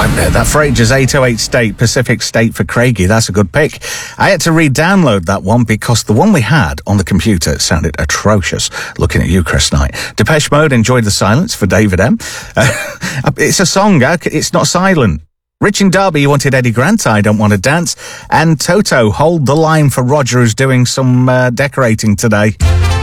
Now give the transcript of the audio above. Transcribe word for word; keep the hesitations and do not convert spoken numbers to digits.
time there. That Fragers eight oh eight State, Pacific State for Craigie. That's a good pick. I had to re-download that one because the one we had on the computer sounded atrocious. Looking at you, Chris Knight. Depeche Mode, Enjoy the Silence for David M. Uh, it's a song, it's not silent. Rich and Derby, you wanted Eddie Grant, I Don't Want to Dance. And Toto, Hold the Line for Roger, who's doing some uh, decorating today.